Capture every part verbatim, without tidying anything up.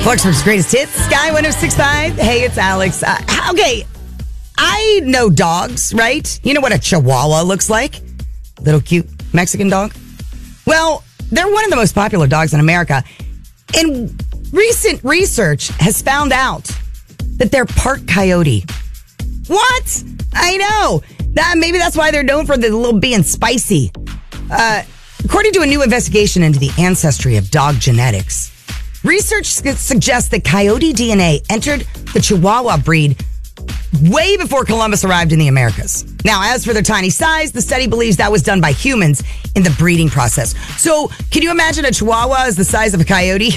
Clarksburg's greatest hits, Sky one oh six point five. Hey, it's Alex. Uh, okay, I know dogs, right? You know what a Chihuahua looks like? Little cute Mexican dog. Well, they're one of the most popular dogs in America. And recent research has found out that they're part coyote. What? I know. That maybe that's why they're known for the little being spicy. Uh, according to a new investigation into the ancestry of dog genetics, research suggests that coyote D N A entered the Chihuahua breed way before Columbus arrived in the Americas. Now, as for their tiny size, the study believes that was done by humans in the breeding process. So, can you imagine a Chihuahua is the size of a coyote?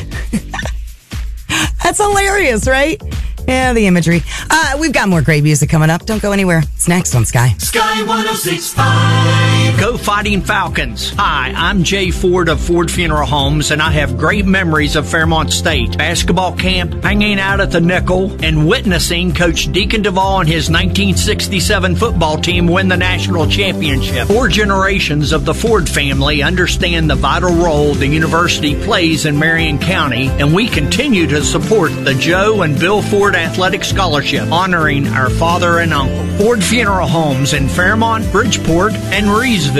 That's hilarious, right? Yeah, the imagery. Uh, we've got more great music coming up. Don't go anywhere. It's next on Sky. Sky one oh six point five. Go Fighting Falcons. Hi, I'm Jay Ford of Ford Funeral Homes, and I have great memories of Fairmont State. Basketball camp, hanging out at the Nickel, and witnessing Coach Deacon Duvall and his nineteen sixty-seven football team win the national championship. Four generations of the Ford family understand the vital role the university plays in Marion County, and we continue to support the Joe and Bill Ford Athletic Scholarship, honoring our father and uncle. Ford Funeral Homes in Fairmont, Bridgeport, and Reesville.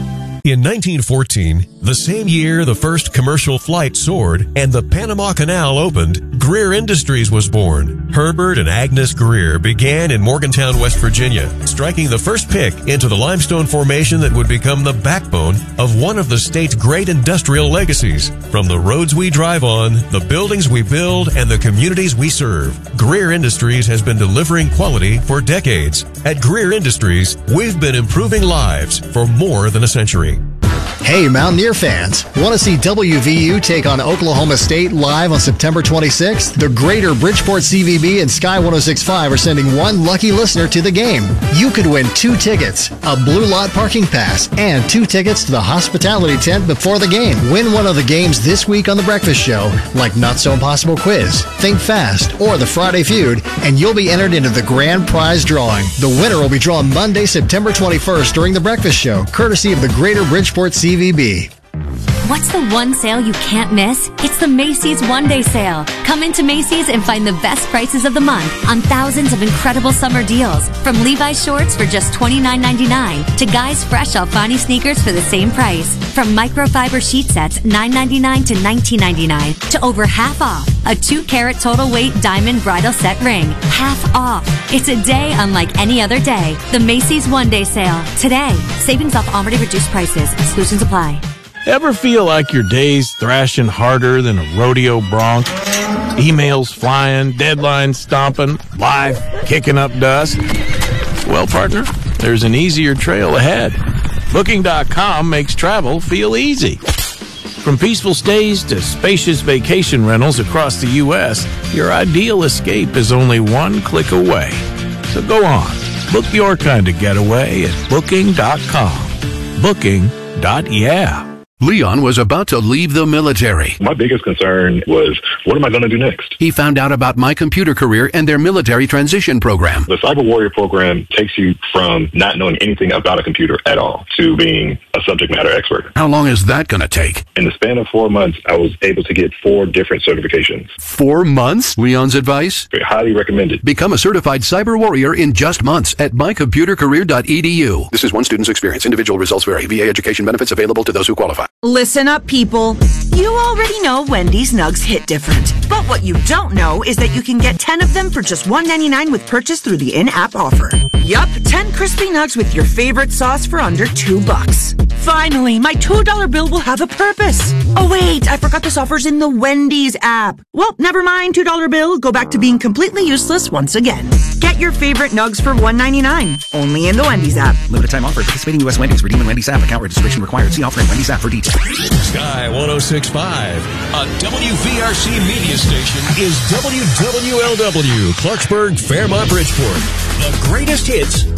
In nineteen fourteen, the same year the first commercial flight soared and the Panama Canal opened, Greer Industries was born. Herbert and Agnes Greer began in Morgantown, West Virginia, striking the first pick into the limestone formation that would become the backbone of one of the state's great industrial legacies. From the roads we drive on, the buildings we build, and the communities we serve, Greer Industries has been delivering quality for decades. At Greer Industries, we've been improving lives for more than a century. Hey, Mountaineer fans, want to see W V U take on Oklahoma State live on September twenty-sixth? The Greater Bridgeport C V B and Sky one oh six point five are sending one lucky listener to the game. You could win two tickets, a Blue Lot parking pass, and two tickets to the hospitality tent before the game. Win one of the games this week on The Breakfast Show, like Not So Impossible Quiz, Think Fast, or The Friday Feud, and you'll be entered into the grand prize drawing. The winner will be drawn Monday, September twenty-first during The Breakfast Show, courtesy of the Greater Bridgeport C V B. What's the one sale you can't miss? It's the Macy's One Day Sale. Come into Macy's and find the best prices of the month on thousands of incredible summer deals. From Levi's shorts for just twenty-nine ninety-nine to Guy's fresh Alfani sneakers for the same price. From microfiber sheet sets nine ninety-nine to nineteen ninety-nine to over half off. A two carat total weight diamond bridal set ring. Half off. It's a day unlike any other day. The Macy's One Day Sale. Today. Savings off already reduced prices. Exclusions apply. Ever feel like your day's thrashing harder than a rodeo bronc? Emails flying, deadlines stomping, life kicking up dust? Well, partner, there's an easier trail ahead. Booking dot com makes travel feel easy. From peaceful stays to spacious vacation rentals across the U S, your ideal escape is only one click away. So go on, book your kind of getaway at Booking dot com. Booking. Yeah. Leon was about to leave the military. My biggest concern was, what am I going to do next? He found out about My Computer Career and their military transition program. The Cyber Warrior program takes you from not knowing anything about a computer at all to being a subject matter expert. How long is that going to take? In the span of four months, I was able to get four different certifications. Four months? Leon's advice? Very highly recommended. Become a certified Cyber Warrior in just months at my computer career dot e d u. This is one student's experience. Individual results vary. V A education benefits available to those who qualify. Listen up, people. You already know Wendy's Nugs hit different. But what you don't know is that you can get ten of them for just one ninety-nine with purchase through the in-app offer. Yup, ten crispy nugs with your favorite sauce for under two bucks. Finally, my two dollar bill will have a purpose. Oh wait, I forgot this offer's in the Wendy's app. Well, never mind, two dollar bill. Go back to being completely useless once again. Get your favorite nugs for one ninety-nine. Only in the Wendy's app. Limited time offer. Participating U S Wendy's. Redeem in Wendy's app. Account registration required. See offer in Wendy's app for details. Sky one oh six point five, a W V R C media station, is W W L W, Clarksburg, Fairmont, Bridgeport. The greatest hits